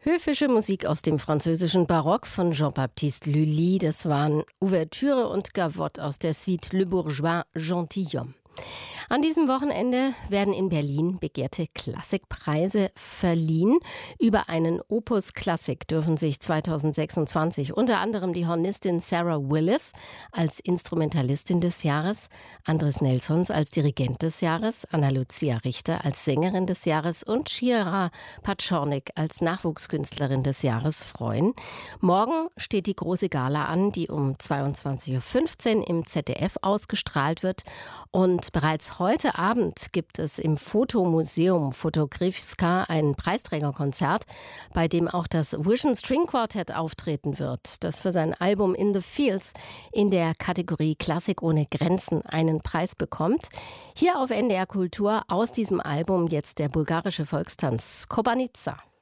Höfische Musik aus dem französischen Barock von Jean-Baptiste Lully. Das waren Ouvertüre und Gavotte aus der Suite Le Bourgeois Gentilhomme. An diesem Wochenende werden in Berlin begehrte Klassikpreise verliehen. Über einen Opus Klassik dürfen sich 2026 unter anderem die Hornistin Sarah Willis als Instrumentalistin des Jahres, Andres Nelsons als Dirigent des Jahres, Anna Lucia Richter als Sängerin des Jahres und Chiara Paczornik als Nachwuchskünstlerin des Jahres freuen. Morgen steht die große Gala an, die um 22:15 Uhr im ZDF ausgestrahlt wird. Und bereits heute Abend gibt es im Fotomuseum Fotogrifska ein Preisträgerkonzert, bei dem auch das Vision String Quartet auftreten wird, das für sein Album In the Fields in der Kategorie Klassik ohne Grenzen einen Preis bekommt. Hier auf NDR Kultur aus diesem Album jetzt der bulgarische Volkstanz Kobanica.